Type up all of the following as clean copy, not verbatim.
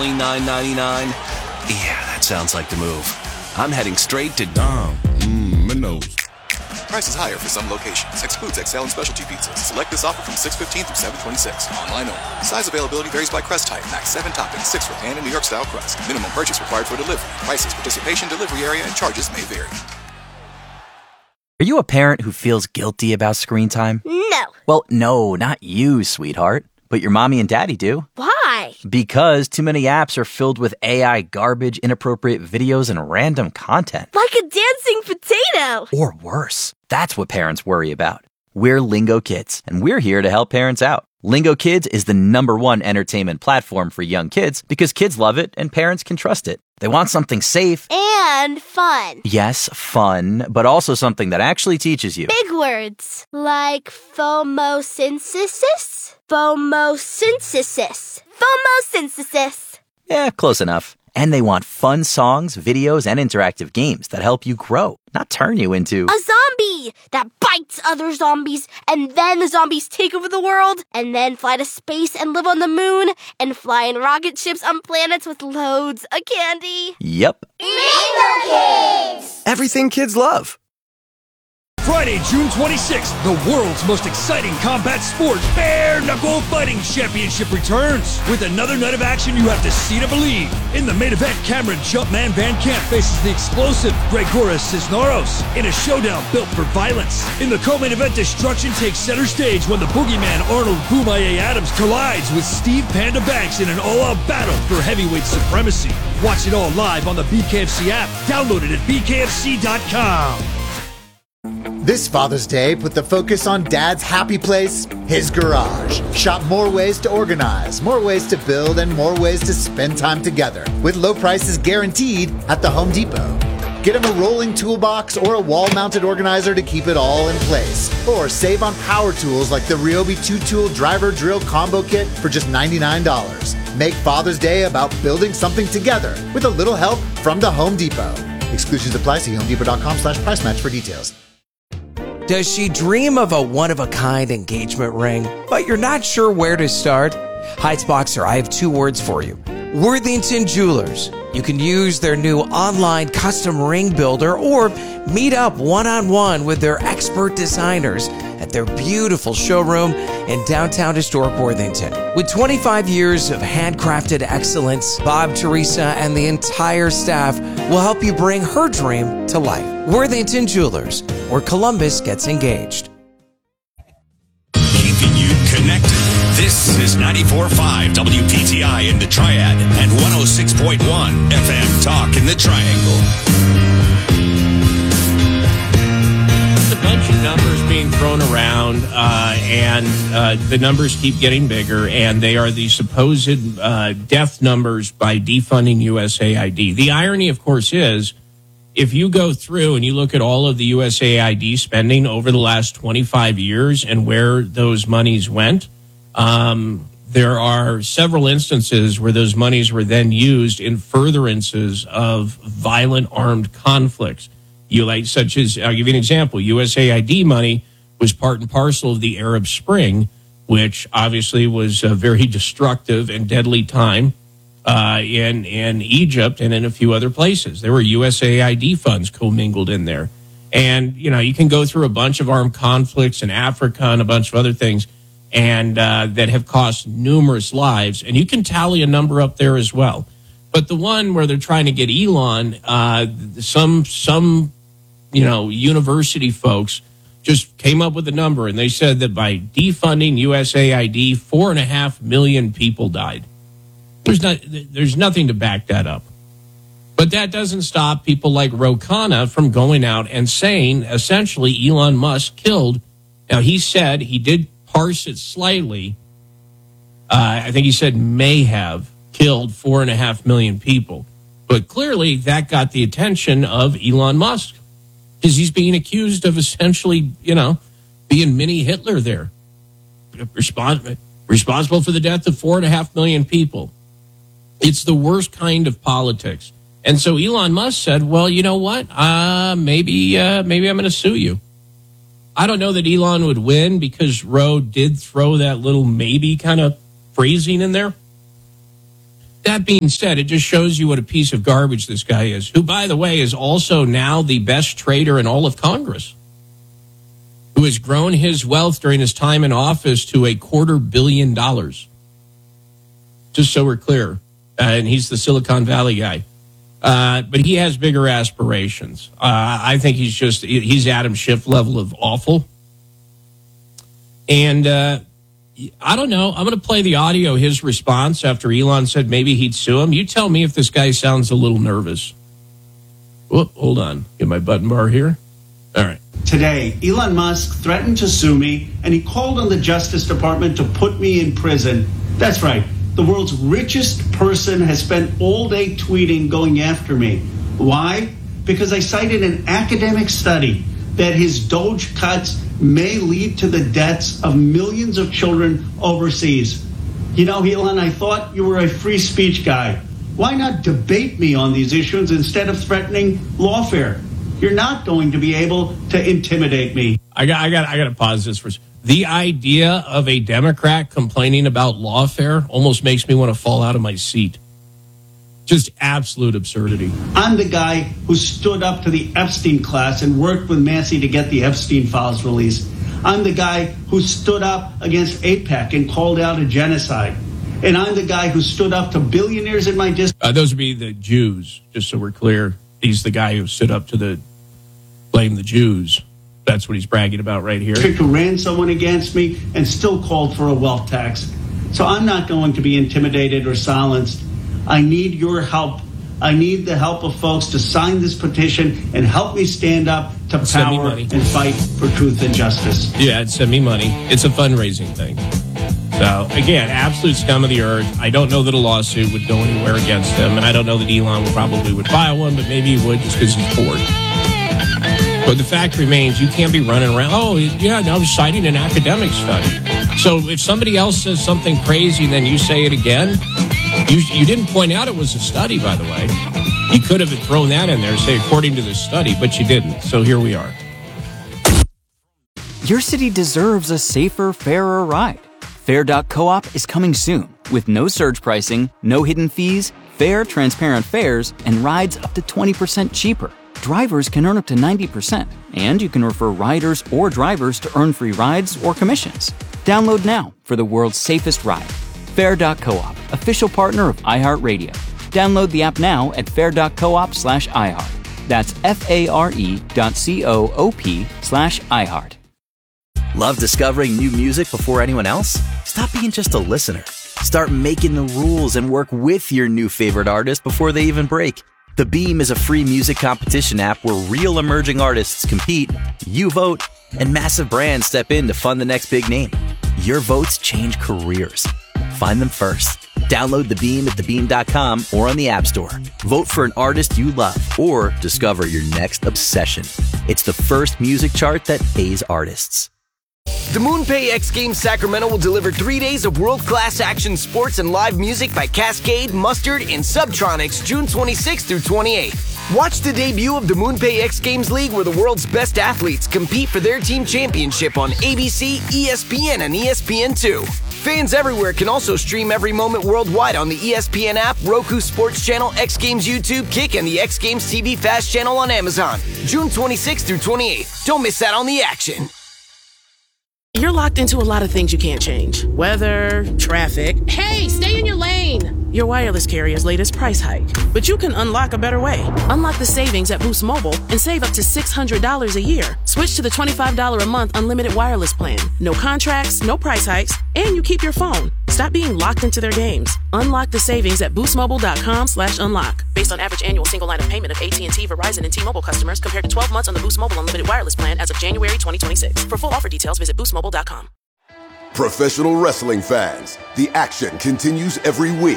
only $9.99? Yeah, that sounds like the move. I'm heading straight to Minos. Price is higher for some locations. Excludes XL and specialty pizzas. Select this offer from 6/15 through 7/26. Online only. Size availability varies by crust type. Max 7 toppings, 6 for pan and New York style crust. Minimum purchase required for delivery. Prices, participation, delivery area, and charges may vary. Are you a parent who feels guilty about screen time? No. Well, no, not you, sweetheart. But your mommy and daddy do. Why? Because too many apps are filled with AI garbage, inappropriate videos, and random content. Like a dancing potato. Or worse. That's what parents worry about. We're Lingo Kids, and we're here to help parents out. Lingo Kids is the #1 entertainment platform for young kids because kids love it and parents can trust it. They want something safe. And fun. Yes, fun, but also something that actually teaches you. Big words. Like phomosynthesis? Phomosynthesis. Phomosynthesis. Yeah, close enough. And they want fun songs, videos, and interactive games that help you grow, not turn you into a zombie that bites other zombies, and then the zombies take over the world, and then fly to space and live on the moon, and fly in rocket ships on planets with loads of candy. Yep. Lingo Kids! Everything kids love. Friday, June 26th, the world's most exciting combat sport, Bare Knuckle Fighting Championship returns. With another night of action you have to see to believe. In the main event, Cameron Jumpman Van Camp faces the explosive Gregoras Cisneros in a showdown built for violence. In the co-main event, destruction takes center stage when the boogeyman Arnold Boomaye Adams collides with Steve Panda Banks in an all-out battle for heavyweight supremacy. Watch it all live on the BKFC app. Download it at bkfc.com. This Father's Day, put the focus on Dad's happy place, his garage. Shop more ways to organize, more ways to build, and more ways to spend time together. With low prices guaranteed at the Home Depot. Get him a rolling toolbox or a wall-mounted organizer to keep it all in place. Or save on power tools like the Ryobi 2-tool driver drill combo kit for just $99. Make Father's Day about building something together with a little help from the Home Depot. Exclusions apply. See homedepot.com/price match for details. Does she dream of a one-of-a-kind engagement ring, but you're not sure where to start? Heights Boxer, I have 2 words for you. Worthington Jewelers. You can use their new online custom ring builder or meet up one-on-one with their expert designers at their beautiful showroom in downtown historic Worthington. With 25 years of handcrafted excellence, Bob, Teresa, and the entire staff will help you bring her dream to life. Worthington Jewelers, where Columbus gets engaged. Keeping you connected. This is 94.5 WPTI in the Triad and 106.1 FM Talk in the Triangle. A bunch of numbers being thrown around, and the numbers keep getting bigger, and they are the supposed death numbers by defunding USAID. The irony, of course, is if you go through and you look at all of the USAID spending over the last 25 years and where those monies went, there are several instances where those monies were then used in furtherances of violent armed conflicts. Such as, I'll give you an example. USAID money was part and parcel of the Arab Spring, which obviously was a very destructive and deadly time in Egypt and in a few other places. There were USAID funds commingled in there. And, you can go through a bunch of armed conflicts in Africa and a bunch of other things and that have cost numerous lives. And you can tally a number up there as well. But the one where they're trying to get Elon, some university folks just came up with a number, and they said that by defunding USAID, 4.5 million people died. There's nothing to back that up. But that doesn't stop people like Ro Khanna from going out and saying, essentially, Elon Musk killed. Now, he said, he did parse it slightly. I think he said may have killed 4.5 million people. But clearly, that got the attention of Elon Musk, because he's being accused of essentially, being mini Hitler there. Responsible for the death of 4.5 million people. It's the worst kind of politics. And so Elon Musk said, well, you know what? Maybe I'm going to sue you. I don't know that Elon would win because Ro did throw that little maybe kind of phrasing in there. That being said, it just shows you what a piece of garbage this guy is, who, by the way, is also now the best trader in all of Congress, who has grown his wealth during his time in office to $250 million. Just so we're clear. And he's the Silicon Valley guy. But he has bigger aspirations. I think he's Adam Schiff level of awful. And I don't know. I'm going to play the audio, his response after Elon said maybe he'd sue him. You tell me if this guy sounds a little nervous. Whoop, hold on. Get my button bar here. All right. Today, Elon Musk threatened to sue me, and he called on the Justice Department to put me in prison. That's right. The world's richest person has spent all day tweeting going after me. Why? Because I cited an academic study that his Doge cuts may lead to the deaths of millions of children overseas. You know, Elon, I thought you were a free speech guy. Why not debate me on these issues instead of threatening lawfare? You're not going to be able to intimidate me. I got to pause this for a second. The idea of a Democrat complaining about lawfare almost makes me want to fall out of my seat. Just absolute absurdity. I'm the guy who stood up to the Epstein class and worked with Massey to get the Epstein files released. I'm the guy who stood up against AIPAC and called out a genocide. And I'm the guy who stood up to billionaires in my district. Those would be the Jews, just so we're clear. He's the guy who stood up to blame the Jews. That's what he's bragging about right here. Who ran someone against me and still called for a wealth tax. So I'm not going to be intimidated or silenced. I need your help. I need the help of folks to sign this petition and help me stand up to power and fight for truth and justice. Yeah, send me money. It's a fundraising thing. So, again, absolute scum of the earth. I don't know that a lawsuit would go anywhere against him, and I don't know that Elon would file one, but maybe he would just because he's bored. But the fact remains, you can't be running around, oh, yeah, I was citing an academic study. So if somebody else says something crazy and then you say it again, you didn't point out it was a study, by the way. You could have thrown that in there, say, according to this study, but you didn't. So here we are. Your city deserves a safer, fairer ride. Fair.coop is coming soon with no surge pricing, no hidden fees, fair, transparent fares, and rides up to 20% cheaper. Drivers can earn up to 90%, and you can refer riders or drivers to earn free rides or commissions. Download now for the world's safest ride. Fair.coop, official partner of iHeartRadio. Download the app now at fair.coop/iHeart. That's FARE.coop/iHeart. Love discovering new music before anyone else? Stop being just a listener. Start making the rules and work with your new favorite artist before they even break. The Beam is a free music competition app where real emerging artists compete, you vote, and massive brands step in to fund the next big name. Your votes change careers. Find them first. Download The Beam at thebeam.com or on the App Store. Vote for an artist you love or discover your next obsession. It's the first music chart that pays artists. The MoonPay X Games Sacramento will deliver 3 days of world-class action sports and live music by Cascade, Mustard, and Subtronics June 26th through 28th. Watch the debut of the MoonPay X Games League where the world's best athletes compete for their team championship on ABC, ESPN, and ESPN2. Fans everywhere can also stream every moment worldwide on the ESPN app, Roku Sports Channel, X Games YouTube, Kick, and the X Games TV Fast channel on Amazon. June 26th through 28th. Don't miss out on the action. You're locked into a lot of things you can't change. Weather, traffic. Hey, stay in your lane! Your wireless carrier's latest price hike. But you can unlock a better way. Unlock the savings at Boost Mobile and save up to $600 a year. Switch to the $25 a month unlimited wireless plan. No contracts, no price hikes, and you keep your phone. Stop being locked into their games. Unlock the savings at boostmobile.com/unlock. Based on average annual single line of payment of AT&T, Verizon, and T-Mobile customers compared to 12 months on the Boost Mobile unlimited wireless plan as of January 2026. For full offer details, visit boostmobile.com. Professional wrestling fans, the action continues every week.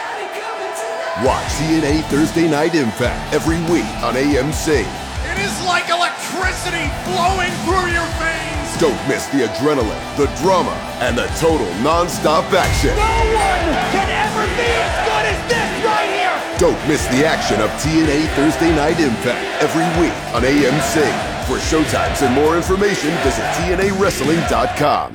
Watch TNA Thursday Night Impact every week on AMC. It is like electricity flowing through your veins. Don't miss the adrenaline, the drama, and the total non-stop action. No one can ever be as good as this right here. Don't miss the action of TNA Thursday Night Impact every week on AMC. For showtimes and more information, visit TNAWrestling.com.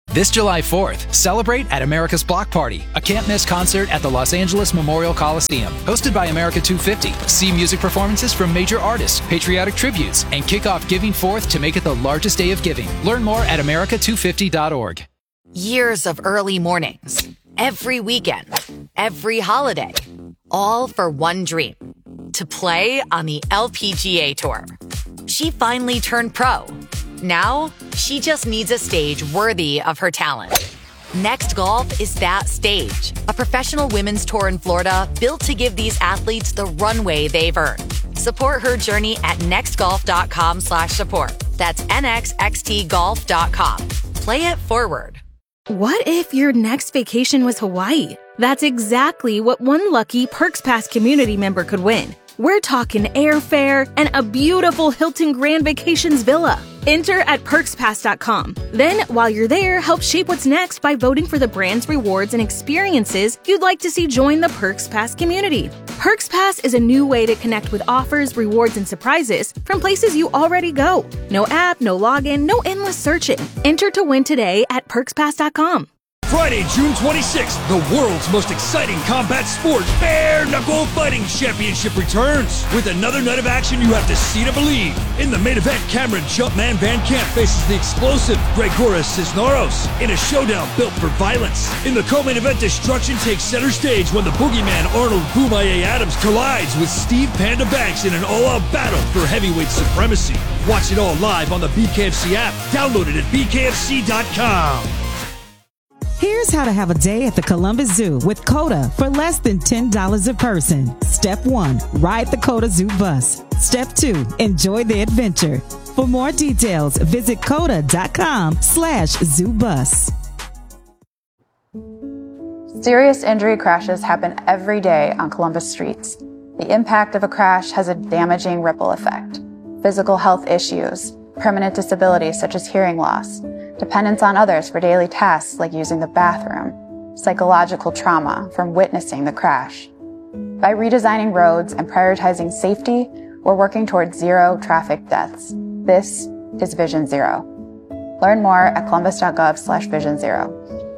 This July 4th, celebrate at America's Block Party, a can't-miss concert at the Los Angeles Memorial Coliseum. Hosted by America 250, see music performances from major artists, patriotic tributes, and kick off Giving Forth to make it the largest day of giving. Learn more at america250.org. Years of early mornings, every weekend, every holiday, all for one dream, to play on the LPGA Tour. She finally turned pro. Now, she just needs a stage worthy of her talent. Next Golf is that stage, a professional women's tour in Florida built to give these athletes the runway they've earned. Support her journey at nextgolf.com/support. That's nxxtgolf.com. Play it forward. What if your next vacation was Hawaii? That's exactly what one lucky Perks Pass community member could win. We're talking airfare and a beautiful Hilton Grand Vacations villa. Enter at perkspass.com. Then, while you're there, help shape what's next by voting for the brands, rewards, and experiences you'd like to see join the Perks Pass community. Perks Pass is a new way to connect with offers, rewards, and surprises from places you already go. No app, no login, no endless searching. Enter to win today at perkspass.com. Friday, June 26th, the world's most exciting combat sport, Bare Knuckle Fighting Championship returns. With another night of action you have to see to believe. In the main event, Cameron Jumpman Van Camp faces the explosive Gregoras Cisneros in a showdown built for violence. In the co-main event, destruction takes center stage when the boogeyman Arnold Boomaye Adams collides with Steve Panda Banks in an all-out battle for heavyweight supremacy. Watch it all live on the BKFC app. Download it at bkfc.com. Here's how to have a day at the Columbus Zoo with COTA for less than $10 a person. Step 1, ride the COTA Zoo bus. Step 2, enjoy the adventure. For more details, visit COTA.com/zoobus. Serious injury crashes happen every day on Columbus streets. The impact of a crash has a damaging ripple effect. Physical health issues, permanent disabilities such as hearing loss, dependence on others for daily tasks like using the bathroom, psychological trauma from witnessing the crash. By redesigning roads and prioritizing safety, we're working towards zero traffic deaths. This is Vision Zero. Learn more at columbus.gov/vision0.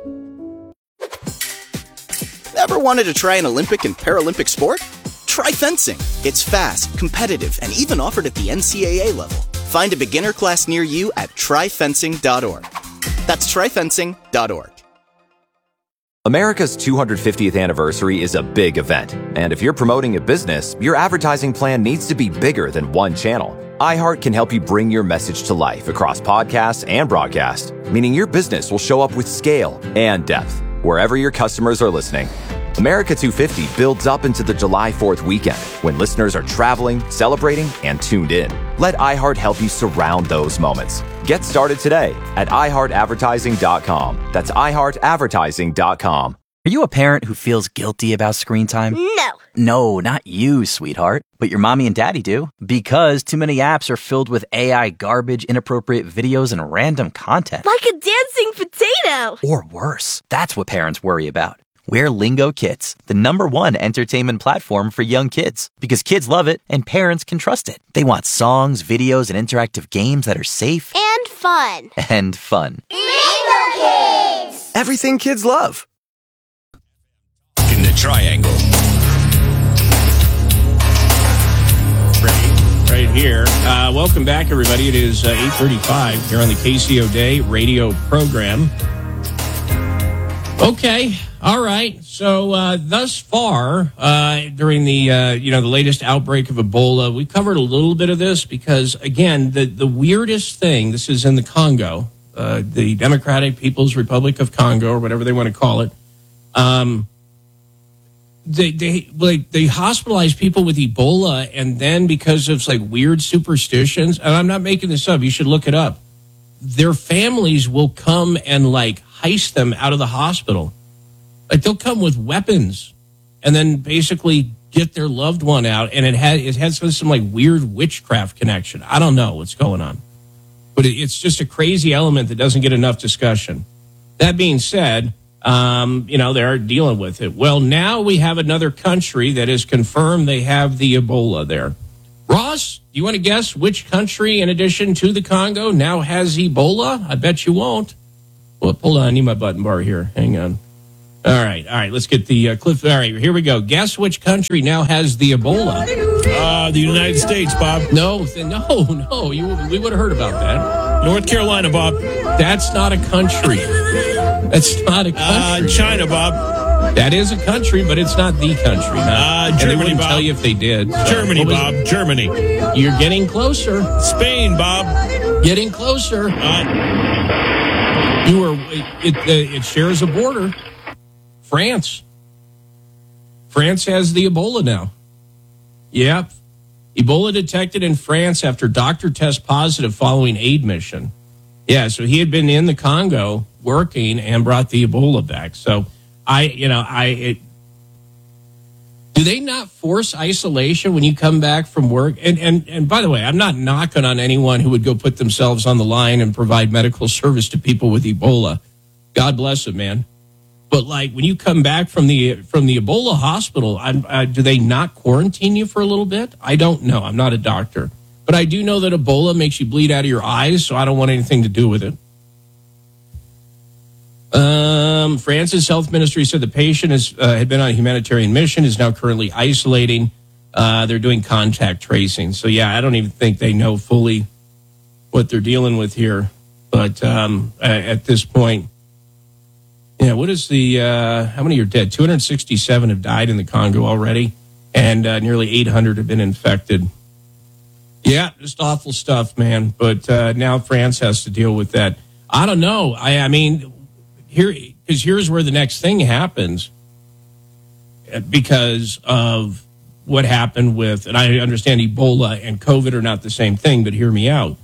Ever wanted to try an Olympic and Paralympic sport? Try fencing. It's fast, competitive, and even offered at the NCAA level. Find a beginner class near you at tryfencing.org. That's tryfencing.org. America's 250th anniversary is a big event, and if you're promoting a business, your advertising plan needs to be bigger than one channel. iHeart can help you bring your message to life across podcasts and broadcast, meaning your business will show up with scale and depth wherever your customers are listening. America 250 builds up into the July 4th weekend when listeners are traveling, celebrating, and tuned in. Let iHeart help you surround those moments. Get started today at iHeartAdvertising.com. That's iHeartAdvertising.com. Are you a parent who feels guilty about screen time? No. No, not you, sweetheart. But your mommy and daddy do. Because too many apps are filled with AI garbage, inappropriate videos, and random content. Like a dancing potato. Or worse. That's what parents worry about. We're Lingo Kids, the #1 entertainment platform for young kids. Because kids love it and parents can trust it. They want songs, videos, and interactive games that are safe. And fun. And fun. Lingo Kids! Everything kids love. In the Triangle. Right here. Welcome back, everybody. It is 8:35 here on the KCO Day radio program. Okay. All right. So thus far, during the the latest outbreak of Ebola, we covered a little bit of this because, again, the weirdest thing, this is in the Congo, the Democratic People's Republic of Congo, or whatever they want to call it. They hospitalize people with Ebola, and then because of weird superstitions, and I'm not making this up, you should look it up, their families will come and heist them out of the hospital. They'll come with weapons and then basically get their loved one out, and it has some weird witchcraft connection. I don't know what's going on, but it's just a crazy element that doesn't get enough discussion. That being said, they're dealing with it. Well, now we have another country that has confirmed they have the Ebola there. Ross, do you want to guess which country, in addition to the Congo, now has Ebola? I bet you won't. Well, hold on. I need my button bar here. Hang on. All right. Let's get the cliff. All right, here we go. Guess which country now has the Ebola? The United States, Bob. No. We would have heard about that. North Carolina, Bob. That's not a country. That's not a country. China, Bob. That is a country, but it's not the country. Germany, they wouldn't Bob. tell you if they did. Germany, Bob. Germany. You're getting closer. Spain, Bob. Getting closer. It shares a border. France. France has the Ebola now. Yep. Ebola detected in France after doctor tests positive following aid mission. Yeah, so he had been in the Congo working and brought the Ebola back. So do they not force isolation when you come back from work? And by the way, I'm not knocking on anyone who would go put themselves on the line and provide medical service to people with Ebola. God bless them, man. But like when you come back from the Ebola hospital, do they not quarantine you for a little bit? I don't know. I'm not a doctor. But I do know that Ebola makes you bleed out of your eyes, so I don't want anything to do with it. France's health ministry said the patient had been on a humanitarian mission, is now currently isolating. They're doing contact tracing. So, yeah, I don't even think they know fully what they're dealing with here. But at this point, yeah, what is how many are dead? 267 have died in the Congo already, and nearly 800 have been infected. Yeah, just awful stuff, man. But now France has to deal with that. I don't know. I mean, here's where the next thing happens because of what happened with, and I understand Ebola and COVID are not the same thing, but hear me out.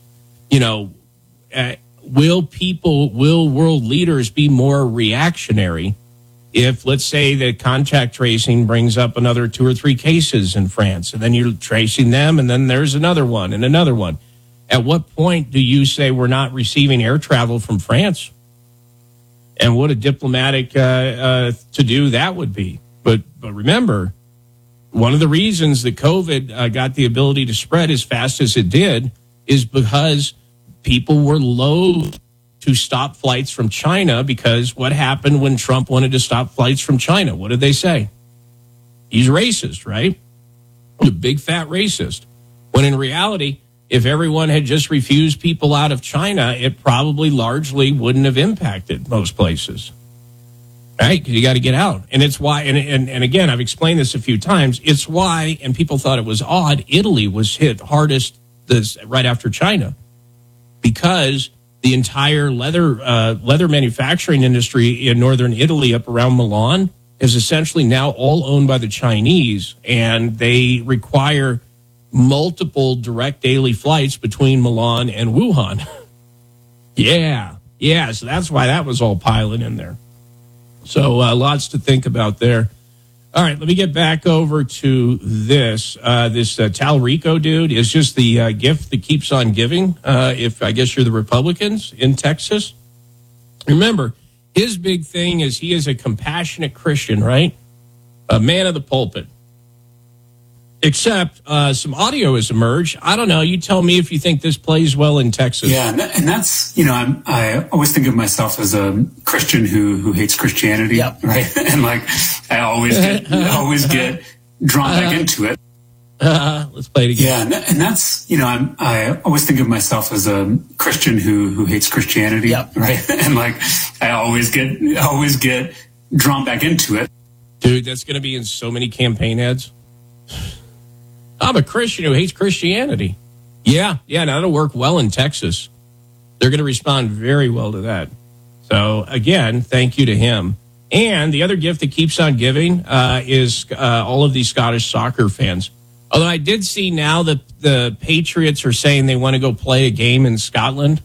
Will world leaders be more reactionary if, let's say, that contact tracing brings up another 2 or 3 cases in France, and then you're tracing them, and then there's another one and another one? At what point do you say we're not receiving air travel from France? And what a diplomatic to-do that would be. But remember, one of the reasons that COVID got the ability to spread as fast as it did is because people were loath to stop flights from China, because what happened when Trump wanted to stop flights from China? What did they say? He's racist, right? A big fat racist. When in reality, if everyone had just refused people out of China, it probably largely wouldn't have impacted most places. Right? Because you got to get out. And it's why, and again, I've explained this a few times, it's why, and people thought it was odd, Italy was hit hardest right after China. Because the entire leather manufacturing industry in northern Italy up around Milan is essentially now all owned by the Chinese, and they require multiple direct daily flights between Milan and Wuhan. Yeah, so that's why that was all piling in there. So lots to think about there. All right, let me get back over to this. This Talrico dude is just the gift that keeps on giving, if I guess you're the Republicans in Texas. Remember, his big thing is he is a compassionate Christian, right? A man of the pulpit. Except some audio has emerged. I don't know. You tell me if you think this plays well in Texas. Yeah, and that's, I always think of myself as a Christian who hates Christianity, yep. Right? And I always get drawn back into it. Let's play it again. Yeah, and that's, I always think of myself as a Christian who hates Christianity, yep. Right? And I always get drawn back into it. Dude, that's going to be in so many campaign ads. I'm a Christian who hates Christianity. Yeah, that'll work well in Texas. They're going to respond very well to that. So, again, thank you to him. And the other gift that keeps on giving is all of these Scottish soccer fans. Although I did see now that the Patriots are saying they want to go play a game in Scotland.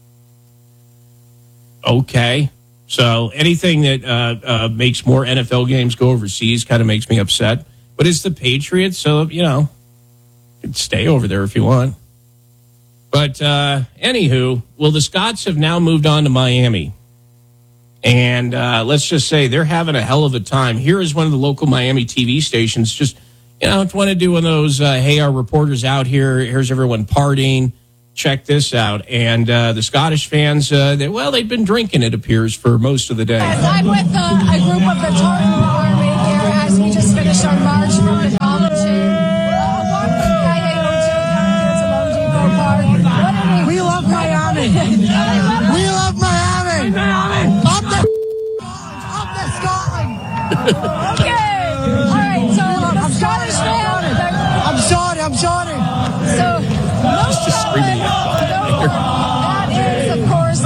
Okay. So anything that makes more NFL games go overseas kind of makes me upset. But it's the Patriots, so, you can stay over there if you want. But anywho, the Scots have now moved on to Miami. And let's just say they're having a hell of a time. Here is one of the local Miami TV stations just, want to do one of those, hey, our reporter's out here. Here's everyone partying. check this out. And the Scottish fans, they've been drinking, it appears, for most of the day. I'm with a group of the Tartan Army here as we just finished our march from the college We love Miami. We love Miami. Up to Scotland. Okay. All right. So the Scottish fan. I'm sorry. So Just screaming at that is, of course,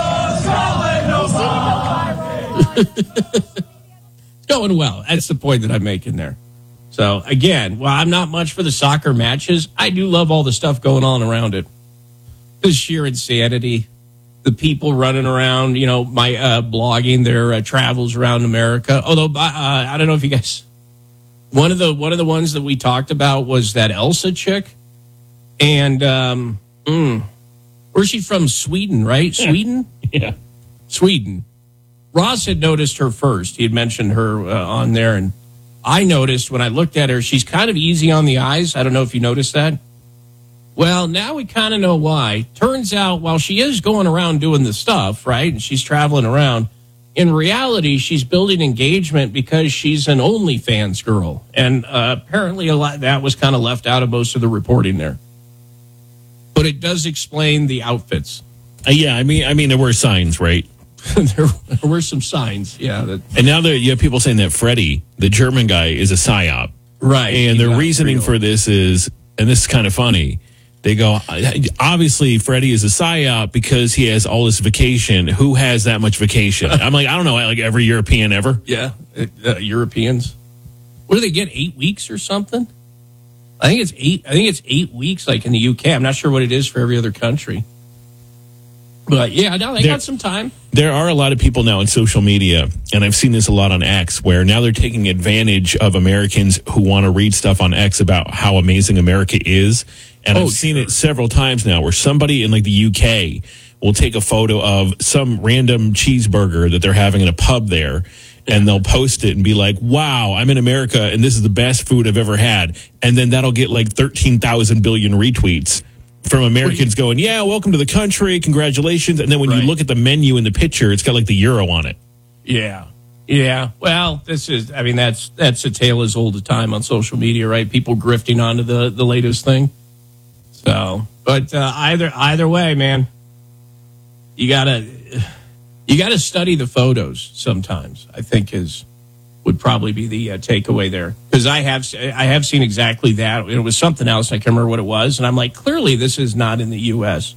It's going well. That's the point that I'm making there. So, again, while I'm not much for the soccer matches, I do love all the stuff going on around it. The sheer insanity, the people running around, my blogging their travels around America. Although, I don't know if you guys... One of the ones that we talked about was that Elsa chick. And, where's she from? Sweden, right? Yeah. Sweden? Yeah. Sweden. Ross had noticed her first. He had mentioned her on there, and I noticed when I looked at her, she's kind of easy on the eyes. I don't know if you noticed that. Well, now we kind of know why. Turns out, while she is going around doing the stuff, right, and she's traveling around, in reality, she's building engagement because she's an OnlyFans girl. And apparently a lot that was kind of left out of most of the reporting there. But it does explain the outfits. Yeah, I mean, there were signs, right? there were some signs, yeah. And now you have people saying that Freddie, the German guy, is a psyop. Right. And the reasoning for this is, and this is kind of funny, they go, obviously, Freddie is a psyop because he has all this vacation. Who has that much vacation? I'm like, I don't know, like every European ever? Yeah, Europeans. What do they get, 8 weeks or something? I think it's 8 weeks, like in the UK. I'm not sure what it is for every other country. But yeah, now they got some time. There are a lot of people now on social media, and I've seen this a lot on X, where now they're taking advantage of Americans who want to read stuff on X about how amazing America is. And I've seen it several times now where somebody in like the UK will take a photo of some random cheeseburger that they're having in a pub there, and they'll post it and be like, wow, I'm in America and this is the best food I've ever had. And then that'll get like 13,000 billion retweets from Americans going, yeah, welcome to the country, congratulations. And then when you look at the menu in the picture, it's got like the euro on it. Yeah. Yeah. Well, that's a tale as old as time on social media, right? People grifting onto the latest thing. So, but either way, man, you gotta study the photos sometimes, I think would probably be the takeaway there. Because I have seen exactly that. It was something else. I can't remember what it was. And I'm like, clearly this is not in the U.S.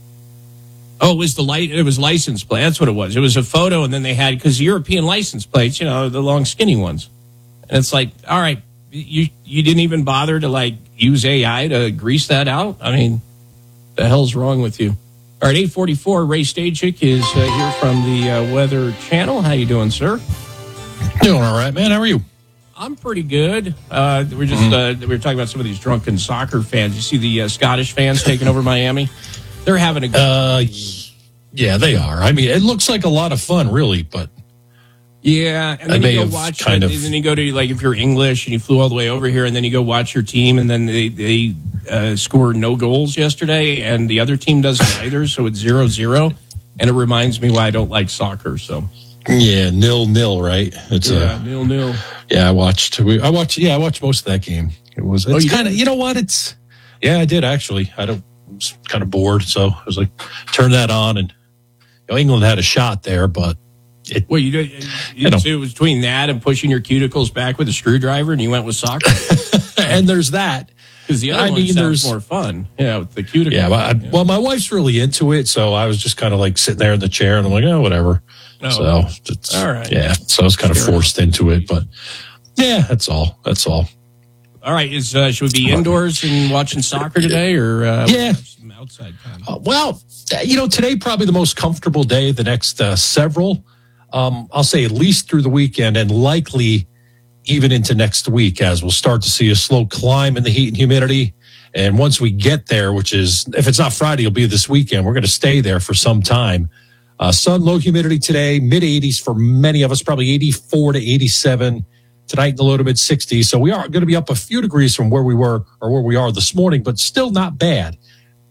Oh, it was license plate. That's what it was. It was a photo, and then they had, because European license plates, the long skinny ones. And it's like, all right, you didn't even bother to like use AI to grease that out? I mean, the hell's wrong with you? All right, 8:44, Ray Stachik is here from the Weather Channel. How you doing, sir? Doing all right, man. How are you? I'm pretty good. We were talking about some of these drunken soccer fans. You see the Scottish fans taking over Miami? They're having a good yeah, they are. I mean, it looks like a lot of fun, really, but yeah. And then you go watch it, and then you go to, like, if you're English and you flew all the way over here, and then you go watch your team, and then they score no goals yesterday, and the other team doesn't either, so it's 0-0. And it reminds me why I don't like soccer. So yeah, 0-0, right? It's 0-0. Yeah, I watched most of that game. It's kind of, you know what? I did actually. I was kind of bored, so I was like, turn that on, and England had a shot there, but it was between that and pushing your cuticles back with a screwdriver, and you went with soccer. And there's that. Because the other one sounds more fun. Yeah, with the cuticles. Yeah, well, my wife's really into it, so I was just kind of like sitting there in the chair, and I'm like, oh, whatever. Oh, so it's, all right. Yeah, so I was kind of forced into it, but yeah, that's all. All right, should we be indoors and watching soccer today, or some outside time? Well, today probably the most comfortable day. The next several, I'll say at least through the weekend, and likely even into next week, as we'll start to see a slow climb in the heat and humidity. And once we get there, which is, if it's not Friday, it'll be this weekend, we're going to stay there for some time. Sun, low humidity today, mid-80s for many of us, probably 84 to 87. Tonight in the low to mid-60s. So we are going to be up a few degrees from where we were or where we are this morning, but still not bad.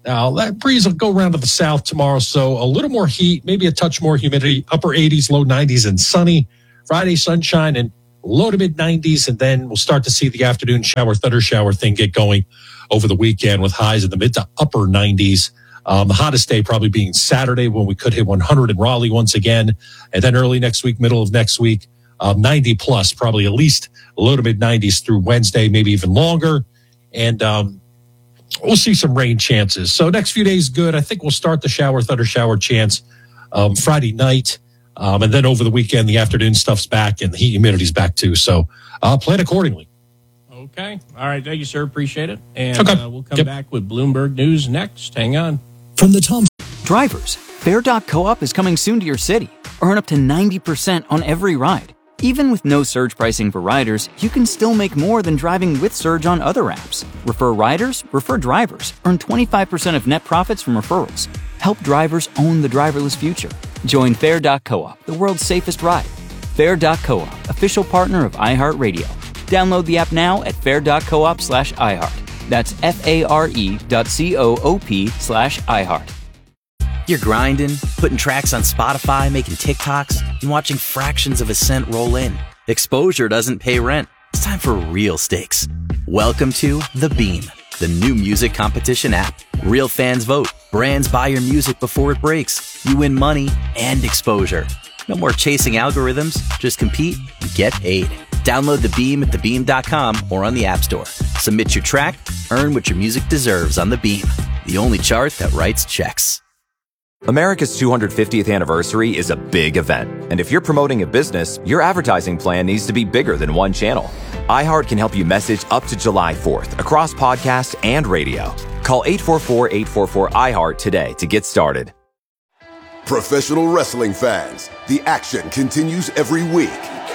Now, that breeze will go around to the south tomorrow, so a little more heat, maybe a touch more humidity, upper 80s, low 90s, and sunny. Friday, sunshine and low to mid 90s, and then we'll start to see the afternoon thunder shower thing get going over the weekend with highs in the mid to upper 90s. The hottest day probably being Saturday when we could hit 100 in Raleigh once again, and then early next week, middle of next week, 90 plus, probably at least low to mid 90s through Wednesday, maybe even longer, and we'll see some rain chances. So next few days, good. I think we'll start the thunder shower chance Friday night. And then over the weekend, the afternoon stuff's back and the heat humidity's back too. So plan accordingly. Okay. All right. Thank you, sir. Appreciate it. And we'll come back with Bloomberg News next. Hang on. From the Tom. Drivers, Fair.coop is coming soon to your city. Earn up to 90% on every ride. Even with no surge pricing for riders, you can still make more than driving with Surge on other apps. Refer riders, refer drivers. Earn 25% of net profits from referrals. Help drivers own the driverless future. Join Fair.coop, the world's safest ride. Fair.coop, official partner of iHeartRadio. Download the app now at fair.coop/iHeart. That's FARE.coop/iHeart. You're grinding, putting tracks on Spotify, making TikToks, and watching fractions of a cent roll in. Exposure doesn't pay rent. It's time for real stakes. Welcome to The Beam, the new music competition app. Real fans vote. Brands buy your music before it breaks. You win money and exposure. No more chasing algorithms. Just compete and get paid. Download The Beam at thebeam.com or on the App Store. Submit your track, earn what your music deserves on The Beam, the only chart that writes checks. America's 250th anniversary is a big event, and if you're promoting a business, your advertising plan needs to be bigger than one channel. iHeart can help you message up to July 4th across podcasts and radio. Call 844-844-iHeart today to get started. Professional wrestling fans, the action continues every week.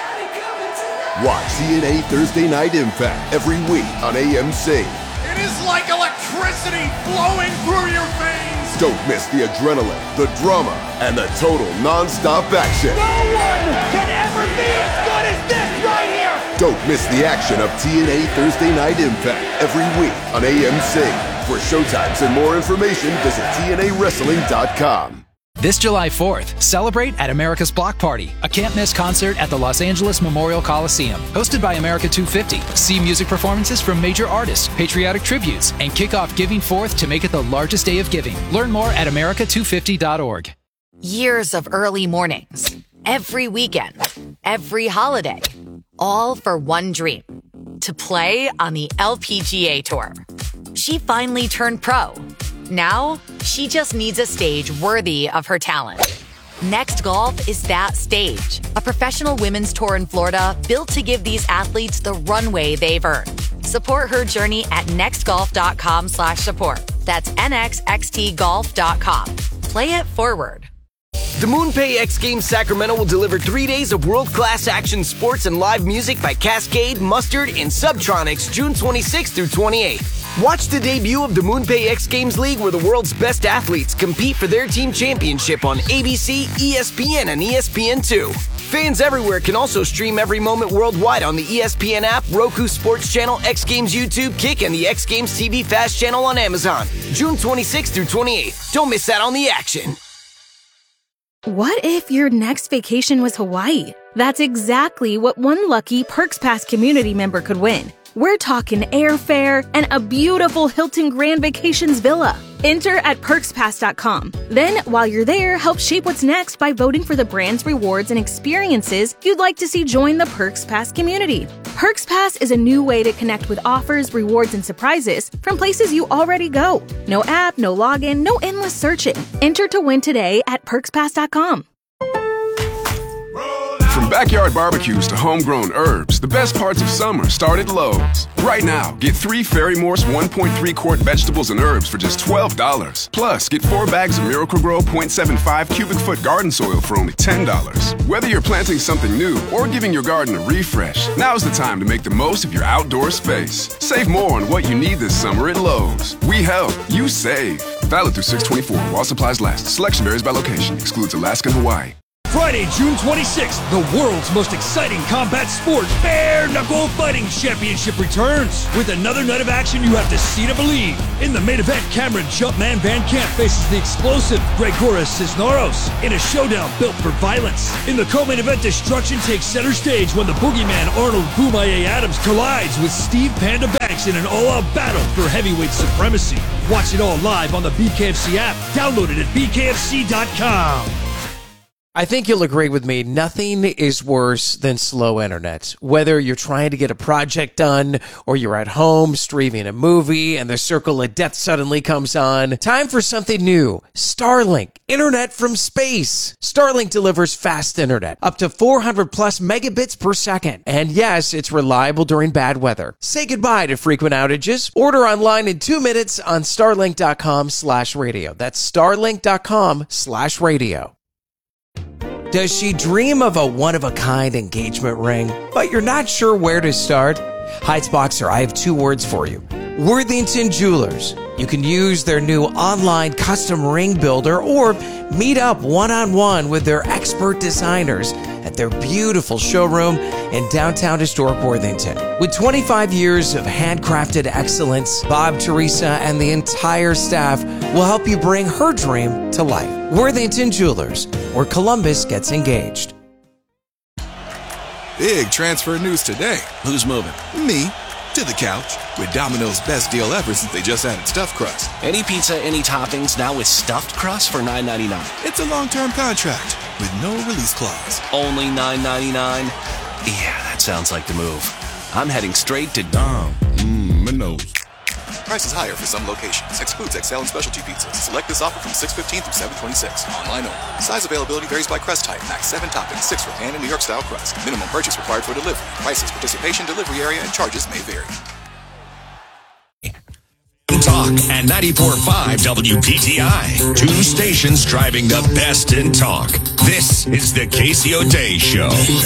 Watch TNA Thursday Night Impact every week on AMC. It is like electricity flowing through your veins. Don't miss the adrenaline, the drama, and the total non-stop action. No one can ever be as good as this right here. Don't miss the action of TNA Thursday Night Impact every week on AMC. For showtimes and more information, visit TNAWrestling.com. This July 4th, celebrate at America's Block Party, a can't-miss concert at the Los Angeles Memorial Coliseum. Hosted by America 250. See music performances from major artists, patriotic tributes, and kick off Giving Forth to make it the largest day of giving. Learn more at america250.org. Years of early mornings, every weekend, every holiday, all for one dream, to play on the LPGA Tour. She finally turned pro. Now, she just needs a stage worthy of her talent. Next Golf is that stage. A professional women's tour in Florida built to give these athletes the runway they've earned. Support her journey at nextgolf.com/support. That's nxxtgolf.com. Play it forward. The MoonPay X Games Sacramento will deliver 3 days of world-class action sports and live music by Cascade, Mustard, and Subtronics June 26th through 28th. Watch the debut of the MoonPay X Games League where the world's best athletes compete for their team championship on ABC, ESPN, and ESPN2. Fans everywhere can also stream every moment worldwide on the ESPN app, Roku Sports Channel, X Games YouTube, Kick, and the X Games TV Fast channel on Amazon. June 26th through 28th. Don't miss out on the action. What if your next vacation was Hawaii? That's exactly what one lucky Perks Pass community member could win. We're talking airfare and a beautiful Hilton Grand Vacations villa. Enter at perkspass.com. Then, while you're there, help shape what's next by voting for the brands, rewards, and experiences you'd like to see join the Perks Pass community. Perks Pass is a new way to connect with offers, rewards, and surprises from places you already go. No app, no login, no endless searching. Enter to win today at perkspass.com. From backyard barbecues to homegrown herbs, the best parts of summer start at Lowe's. Right now, get 3 Ferry-Morse 1.3 quart vegetables and herbs for just $12. Plus, get 4 bags of Miracle-Gro 0.75 cubic foot garden soil for only $10. Whether you're planting something new or giving your garden a refresh, now's the time to make the most of your outdoor space. Save more on what you need this summer at Lowe's. We help, you save. Valid through 6/24 while supplies last. Selection varies by location. Excludes Alaska and Hawaii. Friday, June 26th, the world's most exciting combat sport, Bare Knuckle Fighting Championship returns. With another night of action you have to see to believe. In the main event, Cameron Jumpman Van Camp faces the explosive Gregoras Cisneros in a showdown built for violence. In the co-main event, destruction takes center stage when the boogeyman Arnold Boomaye Adams collides with Steve Panda Banks in an all-out battle for heavyweight supremacy. Watch it all live on the BKFC app. Download it at bkfc.com. I think you'll agree with me, nothing is worse than slow internet. Whether you're trying to get a project done or you're at home streaming a movie and the circle of death suddenly comes on, time for something new. Starlink, internet from space. Starlink delivers fast internet, up to 400 plus megabits per second. And yes, it's reliable during bad weather. Say goodbye to frequent outages. Order online in 2 minutes on starlink.com/radio. That's starlink.com/radio. Does she dream of a one-of-a-kind engagement ring, but you're not sure where to start? Heights Boxer, I have 2 words for you. Worthington Jewelers. You can use their new online custom ring builder or meet up one-on-one with their expert designers at their beautiful showroom in downtown historic Worthington. With 25 years of handcrafted excellence, Bob, Teresa, and the entire staff will help you bring her dream to life. Worthington Jewelers, where Columbus gets engaged. Big transfer news today. Who's moving? Me. To the couch. With Domino's best deal ever since they just added stuffed crust. Any pizza, any toppings, now with stuffed crust for $9.99. It's a long-term contract with no release clause. Only $9.99? Yeah, that sounds like the move. I'm heading straight to Domino's. Price is higher for some locations. Excludes XL and specialty pizzas. Select this offer from 6/15 through 7/26. Online only. Size availability varies by crust type. Max 7 toppings, 6 for pan and New York style crust. Minimum purchase required for delivery. Prices, participation, delivery area, and charges may vary. Talk and 94.5 WPTI. 2 stations driving the best in talk. This is the Casey O'Day Show.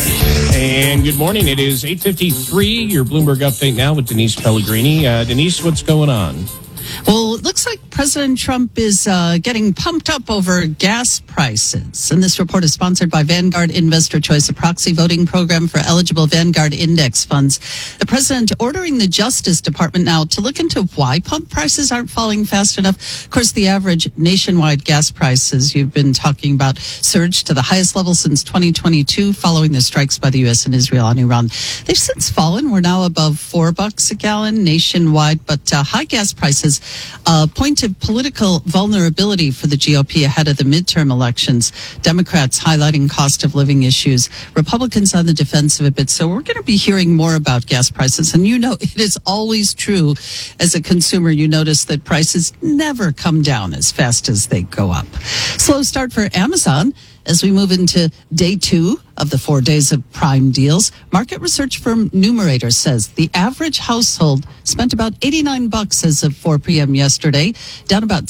And good morning. It is 8:53. Your Bloomberg update now with Denise Pellegrini. Denise, what's going on? Well, it looks like President Trump is getting pumped up over gas prices. And this report is sponsored by Vanguard Investor Choice, a proxy voting program for eligible Vanguard index funds. The president ordering the Justice Department now to look into why pump prices aren't falling fast enough. Of course, the average nationwide gas prices you've been talking about surged to the highest level since 2022 following the strikes by the U.S. and Israel on Iran. They've since fallen. We're now above $4 a gallon nationwide, but high gas prices point to political vulnerability for the GOP ahead of the midterm elections. Democrats highlighting cost of living issues, Republicans on the defensive a bit. So we're going to be hearing more about gas prices. And you know, it is always true as a consumer, you notice that prices never come down as fast as they go up. Slow start for Amazon as we move into day 2 of the 4 days of Prime deals. Market research firm Numerator says the average household spent about $89 as of 4 p.m. yesterday, down about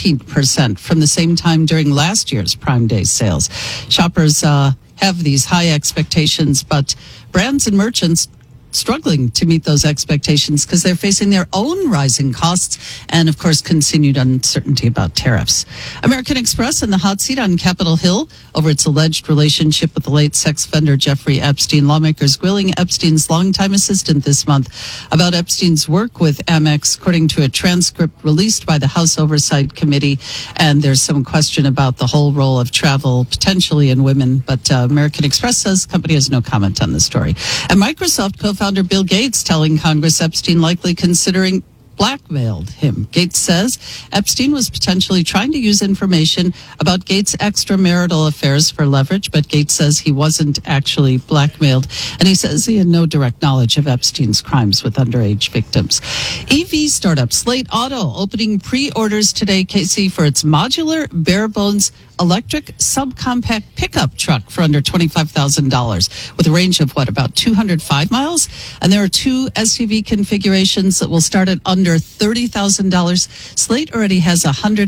16% from the same time during last year's Prime Day sales. Shoppers have these high expectations, but brands and merchants struggling to meet those expectations because they're facing their own rising costs and, of course, continued uncertainty about tariffs. American Express in the hot seat on Capitol Hill over its alleged relationship with the late sex offender Jeffrey Epstein. Lawmakers grilling Epstein's longtime assistant this month about Epstein's work with Amex, according to a transcript released by the House Oversight Committee. And there's some question about the whole role of travel potentially in women. But American Express says the company has no comment on the story. And Microsoft co-founder Bill Gates telling Congress Epstein likely considering blackmailed him. Gates says Epstein was potentially trying to use information about Gates' extramarital affairs for leverage, but Gates says he wasn't actually blackmailed. And he says he had no direct knowledge of Epstein's crimes with underage victims. EV startup Slate Auto opening pre-orders today, Casey, for its modular, bare-bones electric subcompact pickup truck for under $25,000 with a range of about 205 miles. And there are 2 SUV configurations that will start at under $30,000. Slate already has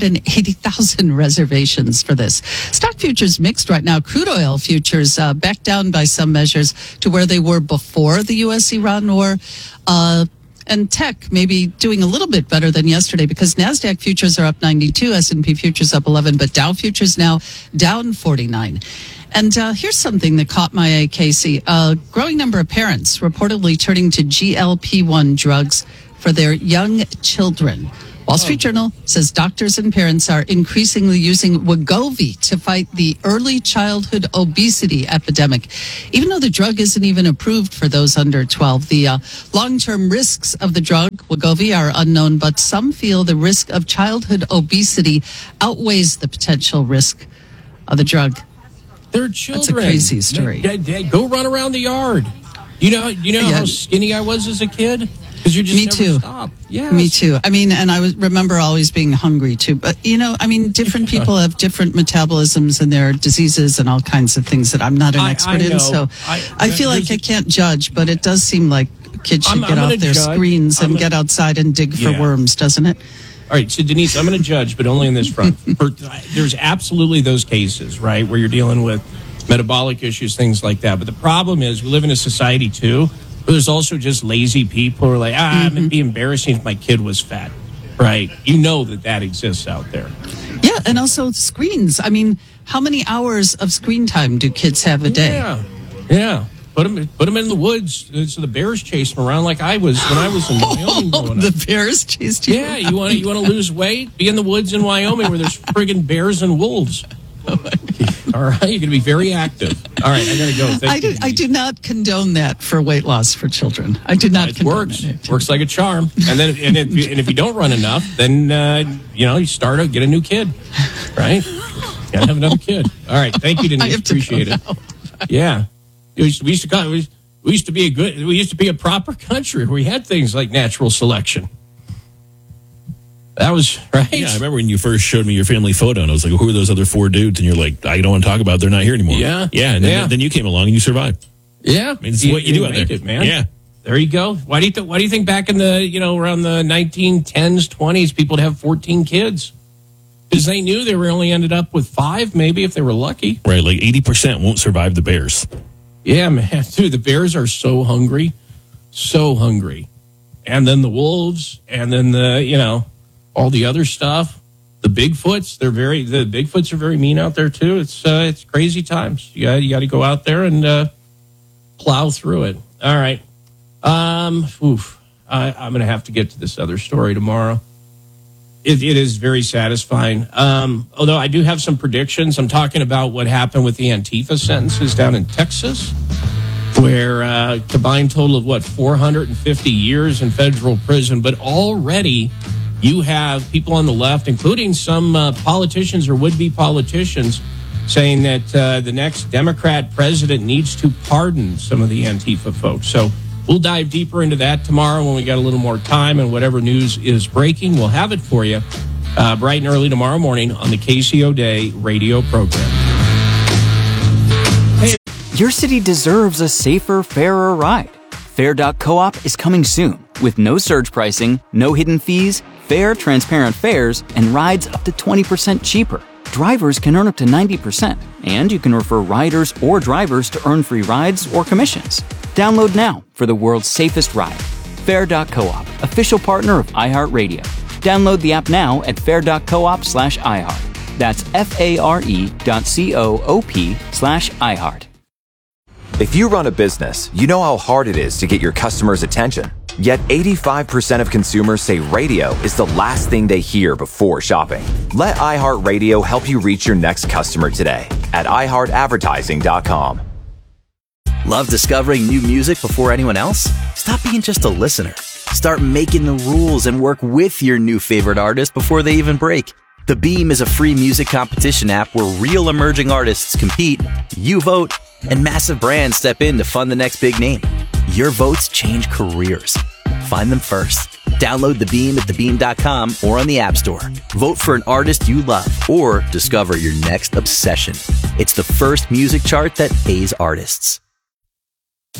180,000 reservations for this. Stock futures mixed right now. Crude oil futures back down by some measures to where they were before the U.S.-Iran war. And tech maybe doing a little bit better than yesterday because NASDAQ futures are up 92, S&P futures up 11, but Dow futures now down 49. And here's something that caught my eye, Casey. A growing number of parents reportedly turning to GLP-1 drugs for their young children. Wall Street Journal says doctors and parents are increasingly using Wegovy to fight the early childhood obesity epidemic. Even though the drug isn't even approved for those under 12, the long-term risks of the drug, Wegovy, are unknown, but some feel the risk of childhood obesity outweighs the potential risk of the drug. They're children. That's a crazy story. Go run around the yard. You know how skinny I was as a kid? Because you just Me never too. stop. Yes. Me too. I mean, and I remember always being hungry too. But, different people have different metabolisms and their diseases and all kinds of things that I'm not an expert in. So I feel like I can't judge, but it does seem like kids should get off their screens and get outside and dig for worms, doesn't it? All right, so Denise, I'm going to judge, but only on this front. There's absolutely those cases, right, where you're dealing with metabolic issues, things like that. But the problem is we live in a society, too, where there's also just lazy people who are like, it'd be embarrassing if my kid was fat, right? You know that exists out there. Yeah, and also screens. I mean, how many hours of screen time do kids have a day? Yeah. Put them in the woods so the bears chase them around like I was when I was in Wyoming growing up. The bears chased you? Yeah, you want to lose weight? Be in the woods in Wyoming where there's friggin' bears and wolves. All right, you're going to be very active. All right, I got to go. I do not condone that for weight loss for children. I do not condone it. Works like a charm. And then, if you don't run enough, then you start to get a new kid, right? Gotta have another kid. All right, thank you, Denise. Appreciate it. Yeah. We used to be a proper country where we had things like natural selection. That was right. Yeah, I remember when you first showed me your family photo, and I was like, "Who are those other four dudes?" And you're like, "I don't want to talk about it. They're not here anymore." Yeah, and then you came along and you survived. Yeah, I mean, it's what you do out there, man. Yeah, there you go. Why do you think back in the around the 1910s, 20s, people would have 14 kids? Because they knew they were only ended up with 5, maybe if they were lucky. Right, like 80% won't survive the bears. Yeah, man, dude, the bears are so hungry, and then the wolves, and then all the other stuff. The Bigfoots, the Bigfoots are very mean out there too. It's crazy times. You got to go out there and plow through it. All right. I'm going to have to get to this other story tomorrow. It is very satisfying. Although I do have some predictions. I'm talking about what happened with the Antifa sentences down in Texas, where combined total of 450 years in federal prison. But already you have people on the left, including some politicians or would-be politicians, saying that the next Democrat president needs to pardon some of the Antifa folks. So we'll dive deeper into that tomorrow when we got a little more time, and whatever news is breaking, we'll have it for you bright and early tomorrow morning on the Casey O'Day radio program. Your city deserves a safer, fairer ride. Fair.coop is coming soon with no surge pricing, no hidden fees, fair, transparent fares, and rides up to 20% cheaper. Drivers can earn up to 90%, and you can refer riders or drivers to earn free rides or commissions. Download now for the world's safest ride. Fair.coop, official partner of iHeartRadio. Download the app now at fair.coop/iHeart. That's FARE.coop/iHeart. If you run a business, you know how hard it is to get your customers' attention. Yet 85% of consumers say radio is the last thing they hear before shopping. Let iHeartRadio help you reach your next customer today at iHeartAdvertising.com. Love discovering new music before anyone else? Stop being just a listener. Start making the rules and work with your new favorite artist before they even break. The Beam is a free music competition app where real emerging artists compete, you vote, and massive brands step in to fund the next big name. Your votes change careers. Find them first. Download The Beam at thebeam.com or on the App Store. Vote for an artist you love or discover your next obsession. It's the first music chart that pays artists.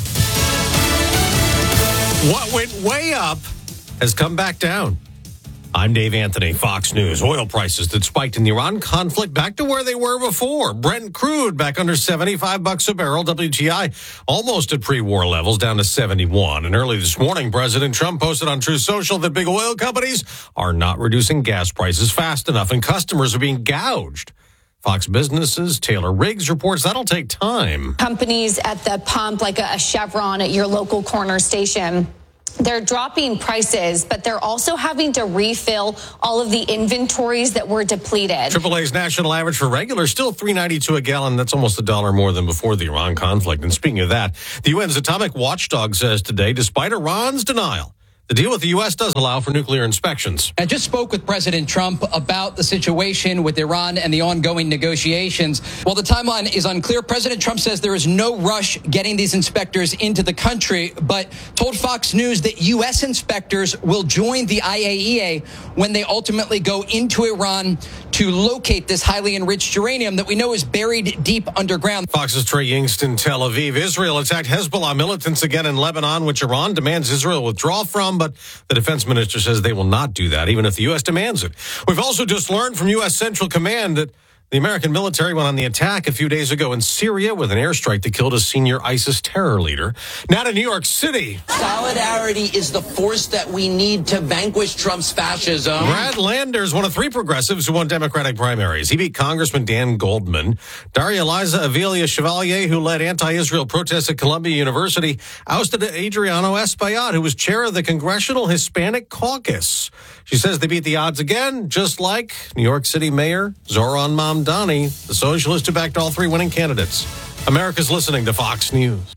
What went way up has come back down. I'm Dave Anthony, Fox News. Oil prices that spiked in the Iran conflict back to where they were before. Brent crude back under $75 a barrel. WTI almost at pre-war levels, down to 71. And early this morning, President Trump posted on Truth Social that big oil companies are not reducing gas prices fast enough and customers are being gouged. Fox Business's Taylor Riggs reports that'll take time. Companies at the pump, like a Chevron at your local corner station, they're dropping prices, but they're also having to refill all of the inventories that were depleted. AAA's national average for regular still $3.92 a gallon. That's almost $1 more than before the Iran conflict. And speaking of that, the UN's atomic watchdog says today, despite Iran's denial, the deal with the U.S. does allow for nuclear inspections. I just spoke with President Trump about the situation with Iran and the ongoing negotiations. While the timeline is unclear, President Trump says there is no rush getting these inspectors into the country, but told Fox News that U.S. inspectors will join the IAEA when they ultimately go into Iran to locate this highly enriched uranium that we know is buried deep underground. Fox's Trey Yingst in Tel Aviv. Israel attacked Hezbollah militants again in Lebanon, which Iran demands Israel withdraw from. But the defense minister says they will not do that, even if the U.S. demands it. We've also just learned from U.S. Central Command that the American military went on the attack a few days ago in Syria with an airstrike that killed a senior ISIS terror leader. Now to New York City. Solidarity is the force that we need to vanquish Trump's fascism. Brad Landers, one of 3 progressives who won Democratic primaries. He beat Congressman Dan Goldman. Daria Eliza Avilia Chevalier, who led anti-Israel protests at Columbia University, ousted Adriano Espaillat, who was chair of the Congressional Hispanic Caucus. She says they beat the odds again, just like New York City Mayor Zoran Mamdani, the socialist who backed all 3 winning candidates. America's listening to Fox News.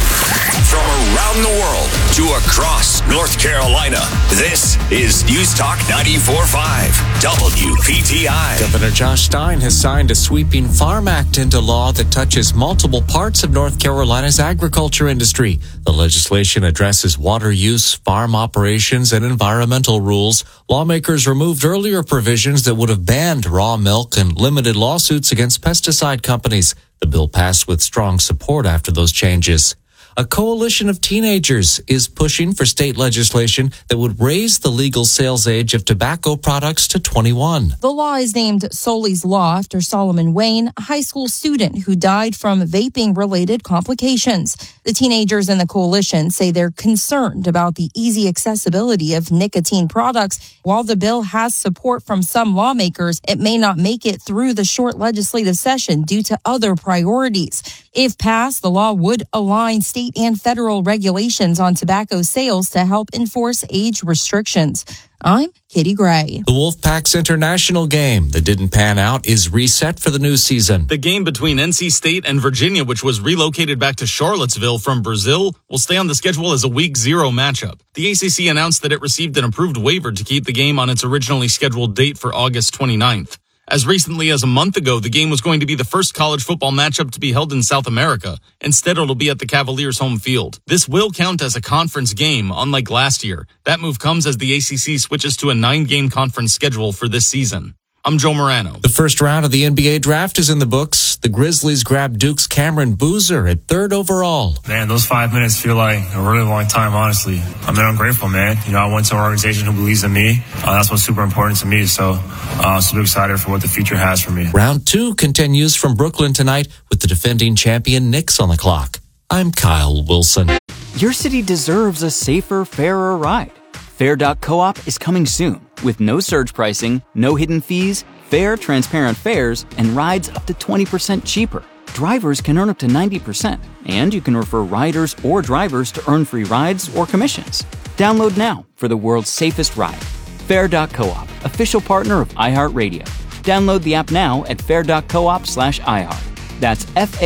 From around the world to across North Carolina, this is News Talk 94.5 WPTI. Governor Josh Stein has signed a sweeping Farm Act into law that touches multiple parts of North Carolina's agriculture industry. The legislation addresses water use, farm operations, and environmental rules. Lawmakers removed earlier provisions that would have banned raw milk and limited lawsuits against pesticide companies. The bill passed with strong support after those changes. A coalition of teenagers is pushing for state legislation that would raise the legal sales age of tobacco products to 21. The law is named Solly's Law after Solomon Wayne, a high school student who died from vaping-related complications. The teenagers in the coalition say they're concerned about the easy accessibility of nicotine products. While the bill has support from some lawmakers, it may not make it through the short legislative session due to other priorities. If passed, the law would align state and federal regulations on tobacco sales to help enforce age restrictions. I'm Katie Gray. The Wolfpack's international game that didn't pan out is reset for the new season. The game between NC State and Virginia, which was relocated back to Charlottesville from Brazil, will stay on the schedule as a Week 0 matchup. The ACC announced that it received an approved waiver to keep the game on its originally scheduled date for August 29th. As recently as a month ago, the game was going to be the first college football matchup to be held in South America. Instead, it'll be at the Cavaliers' home field. This will count as a conference game, unlike last year. That move comes as the ACC switches to a 9-game conference schedule for this season. I'm Joe Morano. The first round of the NBA draft is in the books. The Grizzlies grabbed Duke's Cameron Boozer at 3rd overall. Man, those 5 minutes feel like a really long time, honestly. I mean, I'm grateful, man. You know, I went to an organization who believes in me. That's what's super important to me. So I'm super excited for what the future has for me. Round 2 continues from Brooklyn tonight with the defending champion Knicks on the clock. I'm Kyle Wilson. Your city deserves a safer, fairer ride. Fair.coop is coming soon with no surge pricing, no hidden fees, fair, transparent fares, and rides up to 20% cheaper. Drivers can earn up to 90%, and you can refer riders or drivers to earn free rides or commissions. Download now for the world's safest ride. Fair.coop, official partner of iHeartRadio. Download the app now at fair.coop/iHeart. That's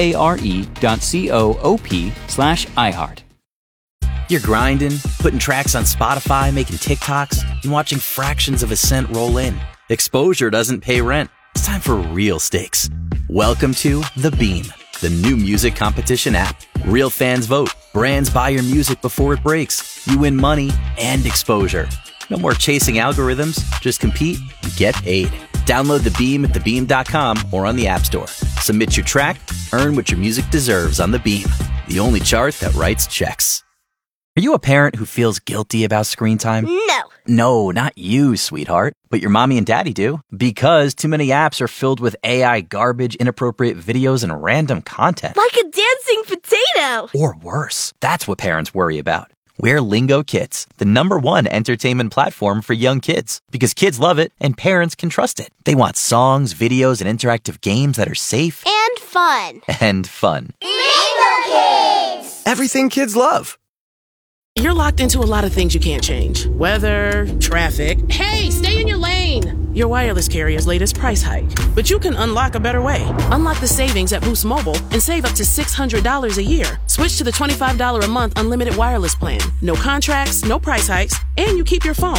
FARE.coop/iHeart. You're grinding, putting tracks on Spotify, making TikToks, and watching fractions of a cent roll in. Exposure doesn't pay rent. It's time for real stakes. Welcome to The Beam, the new music competition app. Real fans vote. Brands buy your music before it breaks. You win money and exposure. No more chasing algorithms. Just compete and get paid. Download The Beam at thebeam.com or on the App Store. Submit your track, earn what your music deserves on The Beam, the only chart that writes checks. Are you a parent who feels guilty about screen time? No. No, not you, sweetheart. But your mommy and daddy do. Because too many apps are filled with AI garbage, inappropriate videos, and random content. Like a dancing potato! Or worse. That's what parents worry about. We're Lingo Kids, the #1 entertainment platform for young kids. Because kids love it and parents can trust it. They want songs, videos, and interactive games that are safe. And fun. And fun. Lingo Kids! Everything kids love. You're locked into a lot of things you can't change. Weather, traffic. Hey, stay in your lane! Your wireless carrier's latest price hike. But you can unlock a better way. Unlock the savings at Boost Mobile and save up to $600 a year. Switch to the $25 a month unlimited wireless plan. No contracts, no price hikes, and you keep your phone.